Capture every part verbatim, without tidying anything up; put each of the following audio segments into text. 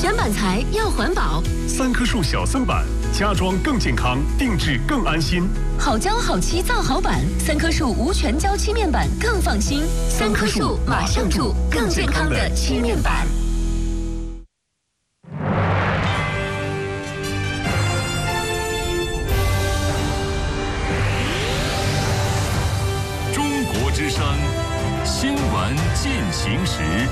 选板材要环保， 三棵树小森板，家装更健康，定制更安心。 好胶好漆造好板，三棵树无全胶漆面板更放心。三棵树马上住更健康的漆面板。 中国之声新闻进行时。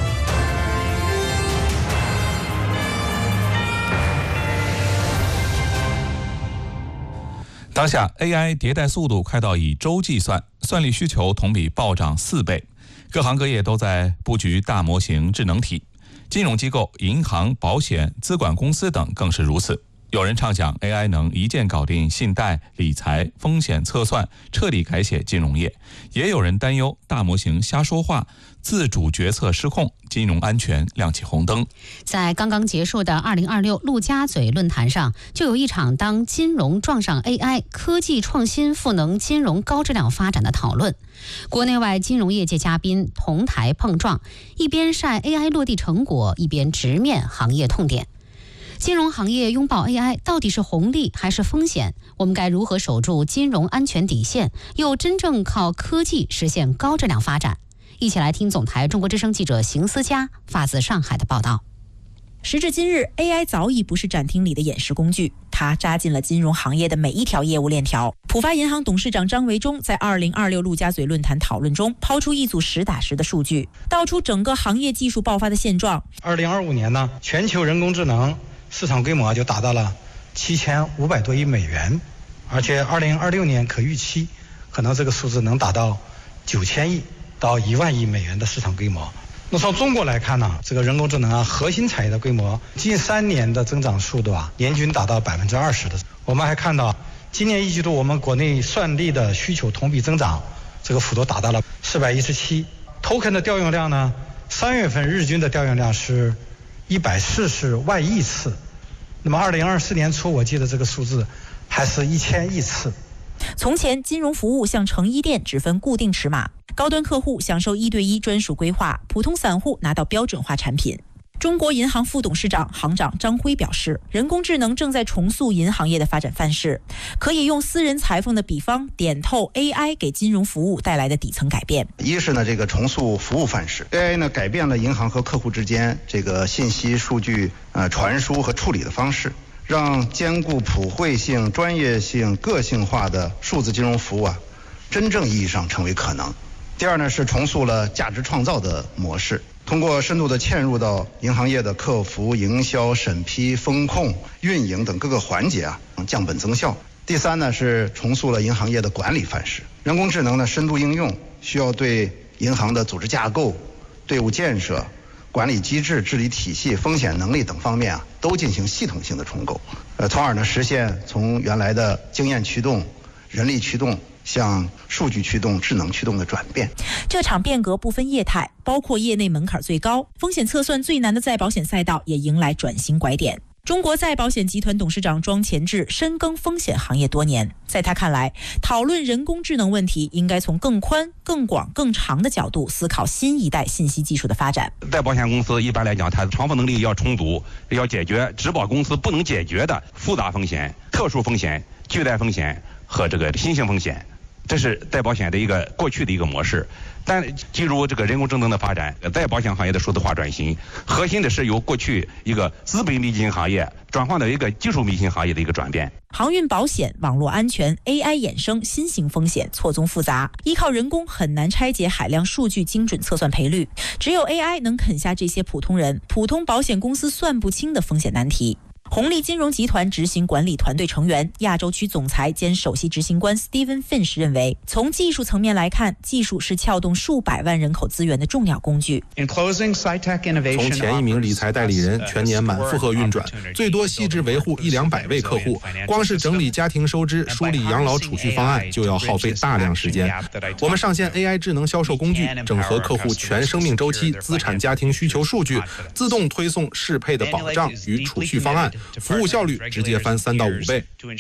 当下 A I 迭代速度快到以周计算，算力需求同比暴涨四倍，各行各业都在布局大模型智能体，金融机构、银行、保险、资管公司等更是如此。有人畅想 A I 能一键搞定信贷、理财、风险测算，彻底改写金融业，也有人担忧大模型瞎说话，自主决策失控，金融安全亮起红灯。 在刚刚结束的二零二六陆家嘴论坛上，就有一场当金融撞上 A I， 科技创新赋能金融高质量发展的讨论。国内外金融业界嘉宾同台碰撞，一边晒 A I 落地成果，一边直面行业痛点。金融行业拥抱 A I 到底是红利还是风险？我们该如何守住金融安全底线，又真正靠科技实现高质量发展？一起来听总台中国之声记者邢思佳发自上海的报道。 时至今日 ，A I 早已不是展厅里的演示工具，它扎进了金融行业的每一条业务链条。浦发银行董事长张维忠在二零二六陆家嘴论坛讨论中抛出一组实打实的数据，道出整个行业技术爆发的现状。 二零二五年呢，全球人工智能市场规模就达到了七千五百多亿美元，而且二零二六年可预期可能这个数字能达到九千亿到一万亿美元的市场规模。那从中国来看呢，这个人工智能啊核心产业的规模近三年的增长速度啊年均达到百分之二十的。我们还看到今年一季度我们国内算力的需求同比增长这个幅度达到了四百一十七 token 的调用量呢，三月份日均的调用量是一百四十万亿次。那么二零二四年初我记得这个数字还是一千亿次。 从前金融服务像成衣店只分固定尺码，高端客户享受一对一专属规划，普通散户拿到标准化产品。中国银行副董事长、行长张辉表示，人工智能正在重塑银行业的发展范式，可以用私人裁缝的比方点透 A I 给金融服务带来的底层改变。 一是呢，这个重塑服务范式 ，A I 呢改变了银行和客户之间这个信息、数据呃传输和处理的方式，让兼顾普惠性、专业性、个性化的数字金融服务啊，真正意义上成为可能。第二呢，是重塑了价值创造的模式。通过深度的嵌入到银行业的客服、营销、审批、风控、运营等各个环节啊，降本增效。第三呢，是重塑了银行业的管理范式。人工智能呢深度应用，需要对银行的组织架构、队伍建设、管理机制、治理体系、风险能力等方面啊，都进行系统性的重构，呃，从而呢实现从原来的经验驱动、人力驱动向数据驱动、智能驱动的转变。 这场变革不分业态，包括业内门槛最高、风险测算最难的再保险赛道也迎来转型拐点。中国再保险集团董事长庄前志深耕风险行业多年，在他看来，讨论人工智能问题应该从更宽、更广、更长的角度思考新一代信息技术的发展。 再保险公司一般来讲，它的偿付能力要充足，要解决质保公司不能解决的复杂风险、特殊风险、巨大风险和这个新型风险。这是再保险的一个过去的一个模式，但进入这个人工智能的发展，再保险行业的数字化转型，核心的是由过去一个资本密集型行业转换到一个技术密集型行业的一个转变。 航运保险、网络安全、A I 衍生、新型风险错综复杂，依靠人工很难拆解海量数据精准测算赔率，只有 A I 能啃下这些普通人、普通保险公司算不清的风险难题。红利金融集团执行管理团队成员、亚洲区总裁兼首席执行官 Steven Finch 认为，从技术层面来看，技术是撬动数百万人口资源的重要工具。 从前一名理财代理人全年满负荷运转，最多细致维护一两百位客户，光是整理家庭收支、梳理养老储蓄方案就要耗费大量时间。我们上线 A I 智能销售工具，整合客户全生命周期、资产家庭需求数据，自动推送适配的保障与储蓄方案， 服务效率直接翻三到五倍。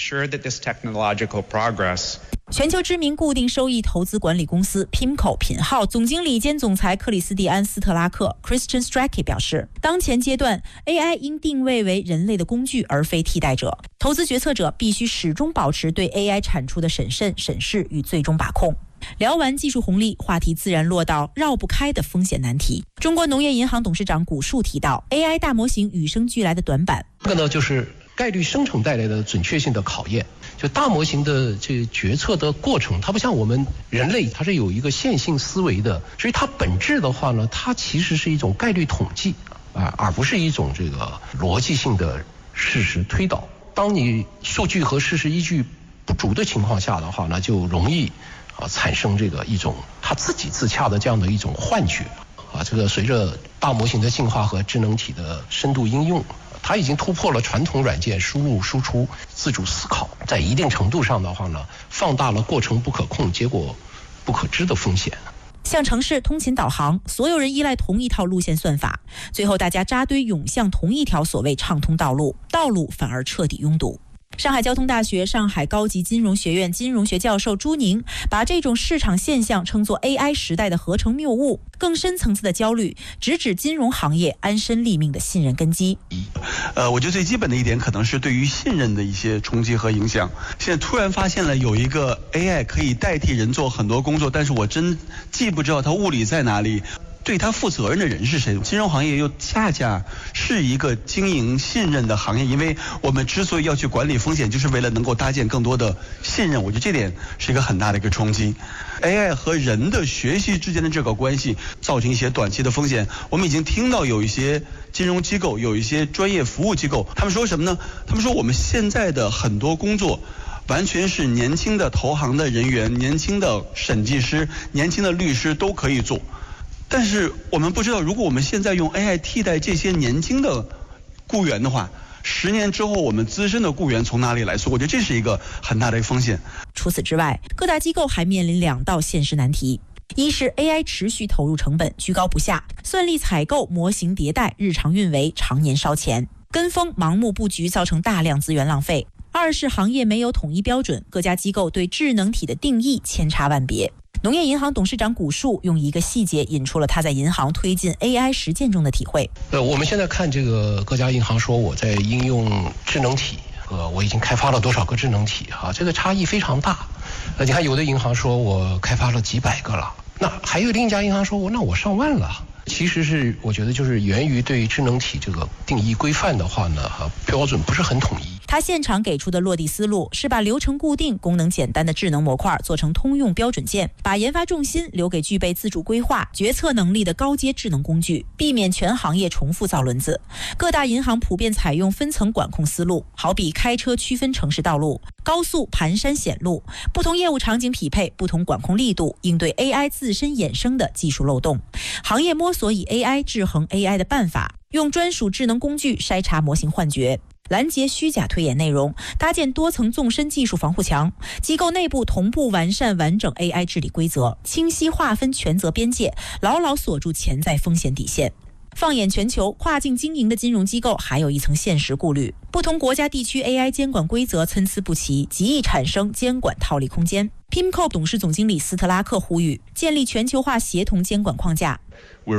全球知名固定收益投资管理公司 Pimco 品号总经理兼总裁克里斯蒂安·斯特拉克 Christian Strachey 表示，当前阶段 A I 应定位为人类的工具而非替代者，投资决策者必须始终保持对 A I 产出的审慎、审视与最终把控。聊完技术红利，话题自然落到绕不开的风险难题。中国农业银行董事长古树提到 A I 大模型与生俱来的短板， 这个呢就是概率生成带来的准确性的考验。就大模型的这个决策的过程，它不像我们人类，它是有一个线性思维的，所以它本质的话呢，它其实是一种概率统计啊，而不是一种这个逻辑性的事实推导。当你数据和事实依据不足的情况下的话呢，就容易啊产生这个一种它自己自洽的这样的一种幻觉啊。这个随着大模型的进化和智能体的深度应用，它已经突破了传统软件输入输出自主思考，在一定程度上的话呢，放大了过程不可控、结果不可知的风险。 像城市通勤导航，所有人依赖同一套路线算法，最后大家扎堆涌向同一条所谓畅通道路，道路反而彻底拥堵。上海交通大学上海高级金融学院金融学教授朱宁把这种市场现象称作 A I 时代的合成谬误，更深层次的焦虑直指金融行业安身立命的信任根基。 呃，我觉得最基本的一点可能是对于信任的一些冲击和影响。现在突然发现了有一个 A I 可以代替人做很多工作，但是我真既不知道它物理在哪里，对他负责任的人是谁？金融行业又恰恰是一个经营信任的行业，因为我们之所以要去管理风险，就是为了能够搭建更多的信任。我觉得这点是一个很大的一个冲击。A I 和人的学习之间的这个关系，造成一些短期的风险。我们已经听到有一些金融机构、有一些专业服务机构，他们说什么呢？他们说我们现在的很多工作完全是年轻的投行的人员、年轻的审计师、年轻的律师都可以做。但是我们不知道，如果我们现在用 A I 替代这些年轻的雇员的话，十年之后我们资深的雇员从哪里来？所以我觉得这是一个很大的一个风险。 除此之外，各大机构还面临两道现实难题：一是 A I 持续投入成本居高不下，算力采购、模型迭代、日常运维常年烧钱，跟风盲目布局造成大量资源浪费；二是行业没有统一标准，各家机构对智能体的定义千差万别。农业银行董事长古树用一个细节引出了他在银行推进 A I 实践中的体会。 呃，我们现在看这个各家银行说我在应用智能体，呃，我已经开发了多少个智能体啊？这个差异非常大。呃，你看有的银行说我开发了几百个了，那还有另一家银行说我那我上万了。其实是我觉得就是源于对智能体这个定义规范的话呢，哈，标准不是很统一。 他现场给出的落地思路是把流程固定、功能简单的智能模块做成通用标准件，把研发重心留给具备自主规划、决策能力的高阶智能工具，避免全行业重复造轮子。各大银行普遍采用分层管控思路，好比开车区分城市道路、高速、盘山、险路，不同业务场景匹配不同管控力度，应对 A I 自身衍生的技术漏洞。行业摸索以 A I 制衡 A I 的办法，用专属智能工具筛查模型幻觉，拦截虚假推演内容，搭建多层纵深技术防护墙，机构内部同步完善完整 A I 治理规则，清晰划分权责边界，牢牢锁住潜在风险底线。放眼全球，跨境经营的金融机构还有一层现实顾虑：不同国家地区 A I 监管规则参差不齐，极易产生监管套利空间。Pimco 董事总经理斯特拉克呼吁建立全球化协同监管框架。 不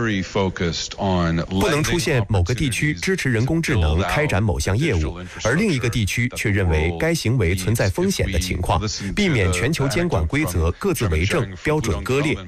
能出现某个地区支持人工智能开展某项业务，而另一个地区却认为该行为存在风险的情况，避免全球监管规则各自为政，标准割裂。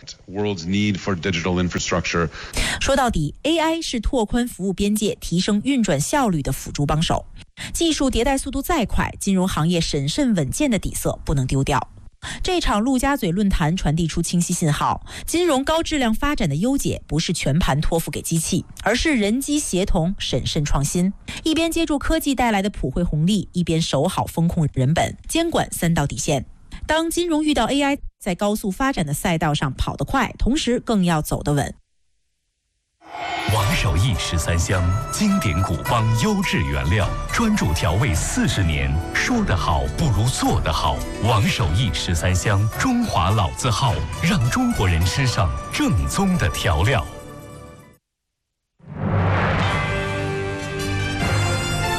说到底 ，A I 是拓宽服务边界、提升运转效率的辅助帮手。技术迭代速度再快，金融行业审慎稳健的底色不能丢掉。这场陆家嘴论坛传递出清晰信号：金融高质量发展的优解不是全盘托付给机器，而是人机协同、审慎创新。一边接住科技带来的普惠红利，一边守好风控人本，监管三道底线。当金融遇到 A I， 在高速发展的赛道上跑得快，同时更要走得稳。 王守义十三香，经典古方优质原料，专注调味四十年。说得好不如做得好。王守义十三香，中华老字号，让中国人吃上正宗的调料。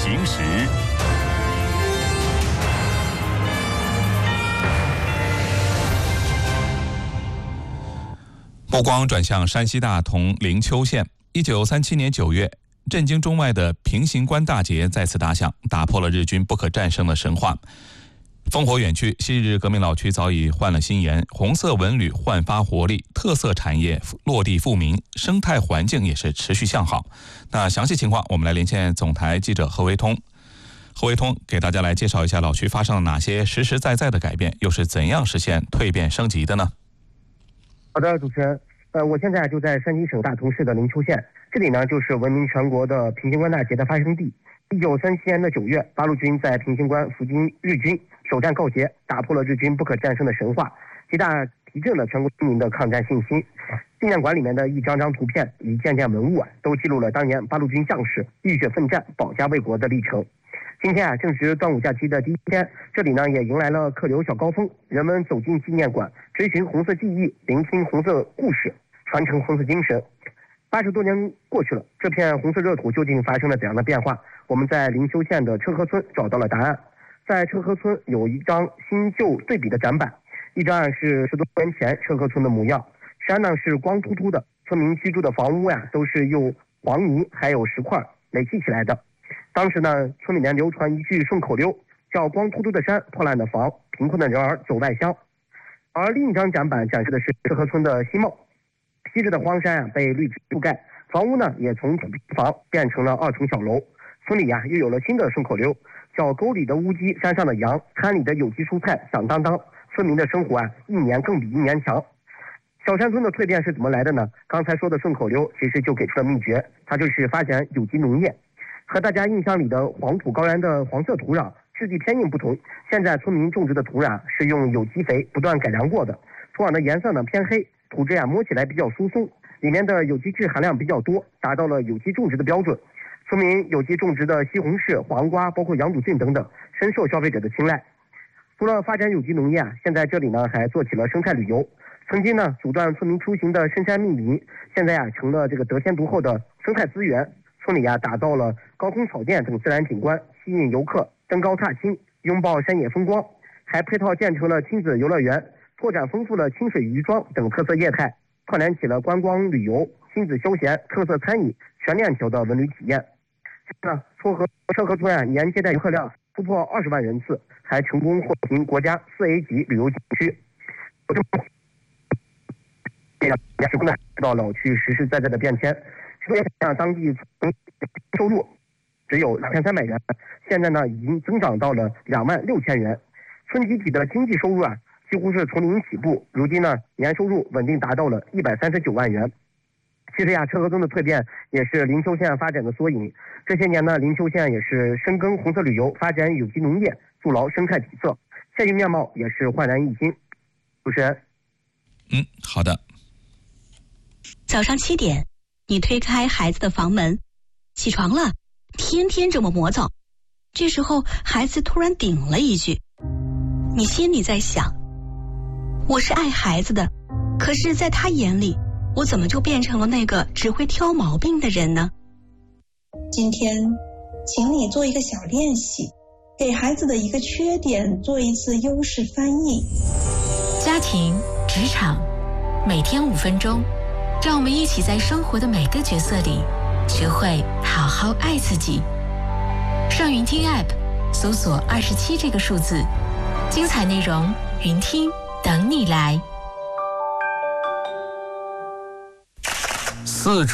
平时。 目光转向山西大同灵丘县。一九三七年九月，震惊中外的平型关大捷再次打响，打破了日军不可战胜的神话。烽火远去，昔日革命老区早已换了新颜，红色文旅焕发活力，特色产业落地复明，生态环境也是持续向好。那详细情况，我们来连线总台记者何维通。何维通给大家来介绍一下老区发生了哪些实实在在的改变，又是怎样实现蜕变升级的呢？ 好的，主持人，呃，我现在就在山西省大同市的灵丘县，这里呢就是闻名全国的平型关大捷的发生地。一九三七年的九月，八路军在平型关伏击日军，首战告捷，打破了日军不可战胜的神话，极大提振了全国军民的抗战信心。纪念馆里面的一张张图片、一件件文物啊，都记录了当年八路军将士浴血奋战、保家卫国的历程。今天啊，正值端午假期的第一天，这里呢也迎来了客流小高峰，人们走进纪念馆，追寻红色记忆，聆听红色故事，传承红色精神。八十多年过去了，这片红色热土究竟发生了怎样的变化？我们在灵丘县的车河村找到了答案。在车河村有一张新旧对比的展板，一张是十多年前车河村的模样，山呢是光秃秃的，村民居住的房屋呀都是用黄泥还有石块垒砌起来的。当时呢，村里面流传一句顺口溜，叫光秃秃的山，破烂的房，贫困的人儿走外乡。而另一张展板展示的是车河村的新貌，昔日的荒山啊被绿植覆盖，房屋呢也从土坯房变成了二层小楼。村里呀、啊、又有了新的顺口溜，叫沟里的乌鸡，山上的羊，滩里的有机蔬菜响当当。村民的生活啊一年更比一年强。小山村的蜕变是怎么来的呢？刚才说的顺口溜其实就给出了秘诀，它就是发展有机农业。和大家印象里的黄土高原的黄色土壤质地偏硬不同，现在村民种植的土壤是用有机肥不断改良过的，土壤的颜色呢偏黑，土质啊摸起来比较疏松，里面的有机质含量比较多，达到了有机种植的标准。村民有机种植的西红柿、黄瓜，包括羊肚菌等等，深受消费者的青睐。除了发展有机农业啊，现在这里呢还做起了生态旅游。曾经呢阻断村民出行的深山密林，现在啊成了这个得天独厚的生态资源。村里啊打造了高空草甸等自然景观，吸引游客登高踏青，拥抱山野风光，还配套建成了亲子游乐园，拓展丰富了清水渔庄等特色业态，串联起了观光旅游、亲子休闲、特色餐饮全链条的文旅体验。那撮合车河村啊年接待游客量突破二十万人次，还成功获评国家四 A 级旅游景区。这样也是知道老区实实在在的变迁。说让当地收入只有两千三百元，现在呢已经增长到了两万六千元。村集体的经济收入啊，几乎是从零起步，如今呢年收入稳定达到了一百三十九万元。其实呀，车河村的蜕变也是灵丘县发展的缩影。这些年呢，灵丘县也是深耕红色旅游，发展有机农业，筑牢生态底色，县域面貌也是焕然一新。主持人， 嗯，好的。 早上七点。你推开孩子的房门，起床了，天天这么磨蹭。这时候孩子突然顶了一句，你心里在想，我是爱孩子的，可是在他眼里，我怎么就变成了那个只会挑毛病的人呢？ 今天请你做一个小练习，给孩子的一个缺点做一次优势翻译。 家庭、职场，每天五分钟，让我们一起在生活的每个角色里学会好好爱自己。上云听 App 搜索二十七这个数字，精彩内容云听等你来。 四川